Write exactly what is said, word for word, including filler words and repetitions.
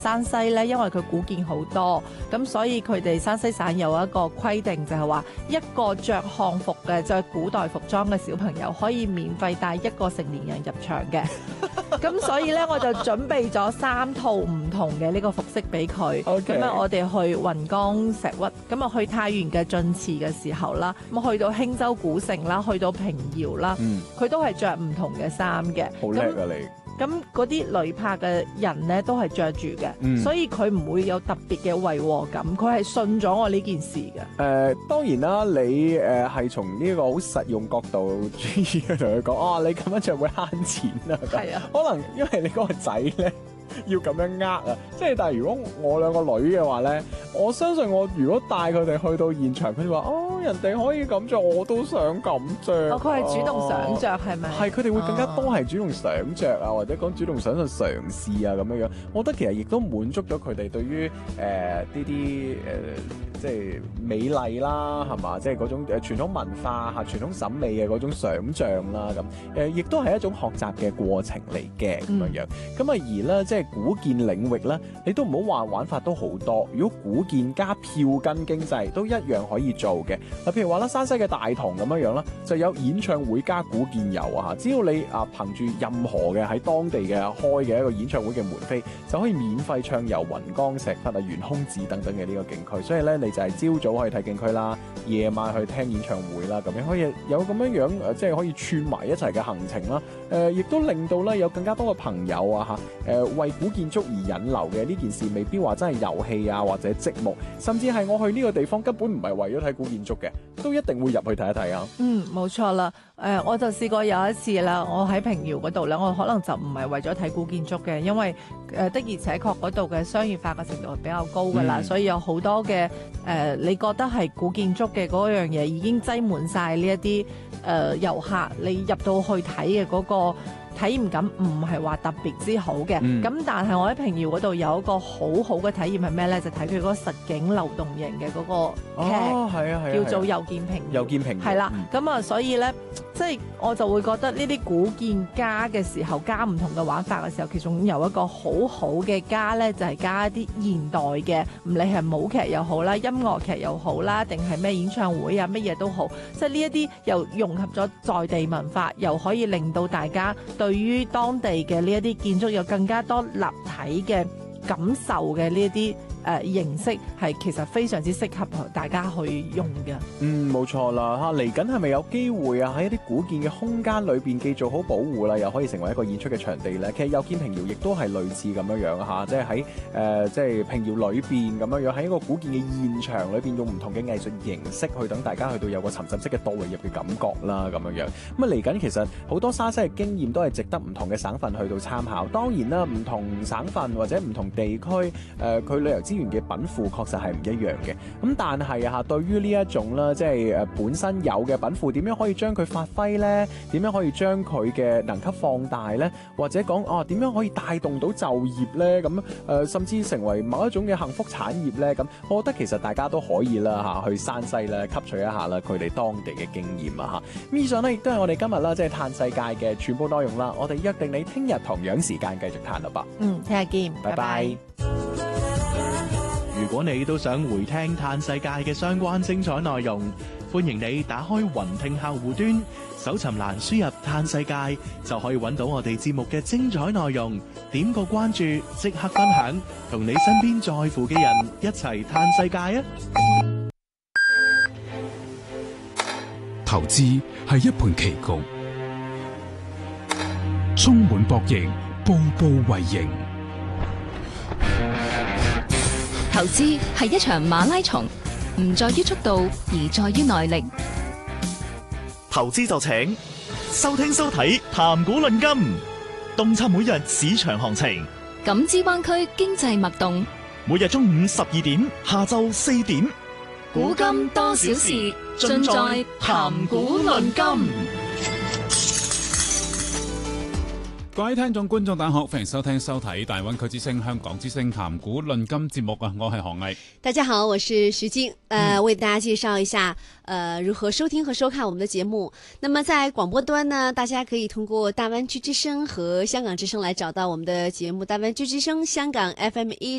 山西咧，因為佢古建好多，咁所以佢哋山西省有一個規定，就係話一個着漢服嘅着古代服裝嘅小朋友可以免費帶一個成年人入場嘅。咁所以咧，我就準備咗三套唔同嘅呢個服飾俾佢。咁啊，我哋去雲岡石屈，咁啊去太原嘅晉祠嘅時候啦，咁去到興州古城啦，去到平遙啦，佢、嗯、都係着唔同嘅衫嘅。 好叻啊你！ 咁嗰啲旅拍嘅人咧都係着住嘅，嗯、所以佢唔會有特別嘅違和感，佢係信咗我呢件事嘅。誒、 呃，當然啦，你誒係從呢個好實用角度主義同佢講，哦，你咁樣着會慳錢啊。係啊，可能因為你嗰個仔咧要咁樣呃啊，即係但係如果我兩個女嘅話咧，我相信我如果帶佢哋去到現場，佢哋話哦。人哋可以咁着，我都想咁着。 哦，佢係主動想着係咪？ 係，佢哋會更加多係主動想着啊，或者講主動想去嘗試啊咁樣樣。我覺得其實亦都滿足咗佢哋對於誒呢啲誒即係美麗啦，係嘛？即係嗰種誒傳統文化嚇、傳統審美嘅嗰種想像啦咁。誒，亦都係一種學習嘅過程嚟嘅咁樣樣。咁啊、嗯、而咧，即係古建領域咧，你都唔好話玩法都好多。如果古建加票根經濟都一樣可以做嘅。嗱，譬如話啦，山西嘅大同咁樣樣啦，就有演唱會加古建遊啊！只要你啊憑住任何嘅喺當地嘅開嘅一個演唱會嘅門飛，就可以免費暢遊雲岡、石窟啊、懸空寺等等嘅呢個景區。所以咧，你就係朝早可以睇景區啦，夜晚去聽演唱會啦，咁樣可以有咁樣樣誒，即係可以串埋一齊嘅行程啦。誒、呃，亦都令到咧有更加多嘅朋友啊嚇誒為古建築而引流嘅呢件事，未必話真係遊戲啊或者積木，甚至係我去呢個地方根本唔係為咗睇古建築嘅，都一定會入去睇一睇啊！ 嗯，冇錯啦。誒、呃，我就試過有一次啦，我喺平遙嗰度咧，我可能就唔係為咗睇古建築嘅，因為誒、呃、的而且確嗰度嘅商業化嘅程度係比較高噶啦，嗯、所以有好多嘅誒、呃，你覺得係古建築嘅嗰樣嘢已經擠滿晒呢一啲誒遊客，你入到去睇嘅嗰個體驗感唔係話特別之好嘅，咁、嗯、但係我喺平遙嗰度有一個好好嘅體驗係咩咧？就睇佢嗰個實景流動型嘅嗰個劇， 哦，係啊係啊， 叫做又見平遙， 又見平遙， 係啦，咁啊、嗯，所以咧，即係我就會覺得呢啲古建加嘅時候，加唔同嘅玩法嘅時候，其中有一個好好嘅加咧，就係、是、加一啲現代嘅，唔理係舞劇又好啦，音樂劇又好啦，定係咩演唱會啊，乜嘢都好，即係呢一啲又融合咗在地文化，又可以令到大家對於當地嘅呢一啲建築有更加多立體嘅感受嘅呢一啲誒形式，係其實非常之適合大家去用嘅。嗯， 冇錯啦嚇，嚟緊係咪有機會啊喺一啲古建嘅空間裏邊既做好保護啦，又可以成為一個演出嘅場地咧？其實又見平遙亦都係類似咁樣樣嚇，即係喺誒即係平遙裏邊咁樣樣喺一個古建嘅現場裏邊，用唔同嘅藝術形式去等大家去到有個沉浸式嘅導入嘅感覺啦咁樣樣。咁啊嚟緊其實好多山西嘅經驗都係值得唔同嘅省份去到參考。當然啦，唔同省份或者唔同地區誒佢旅遊資源嘅稟賦確實係唔一樣嘅，咁但係啊，對於呢一種啦，即係誒本身有嘅稟賦，點樣可以將佢發揮咧？點樣可以將佢嘅能級放大咧？或者講哦，點樣可以帶動到就業咧？咁誒、呃，甚至成為某一種嘅幸福產業咧？咁，我覺得其實大家都可以啦嚇，去山西咧吸取一下啦，佢哋當地嘅經驗啊嚇。咁以上咧亦都係我哋今日啦，即係嘆世界嘅全部內容啦。我哋約定你聽日同樣時間繼續嘆啦噃。 嗯，聽日見，拜拜。 如果你都想回聽嘆世界嘅相關精彩內容，歡迎你打開雲聽客戶端，搜尋欄輸入嘆世界，就可以揾到我哋節目嘅精彩內容。點個關注，即刻分享，同你身邊在乎嘅人一齊嘆世界啊！ 投資係一盤棋局，充滿博弈，步步為營。 投資係一場馬拉松，唔在於速度，而在於耐力。 投資就請收聽收睇談股論金，洞察每日市場行情， 感知灣區經濟脈動。 每日中午十二點，下晝四點， 古今多少事，盡在談股論金。 各位聽眾、觀眾大家好，歡迎收聽收睇大灣區之聲、香港之聲談股論金節目啊！我係何毅。 大家好，我是徐靜，呃，嗯、為大家介紹一下，呃，如何收聽和收看我們的節目。那麼在廣播端呢，大家可以通過大灣區之聲和香港之聲來找到我們的節目。大灣區之聲香港 F M 一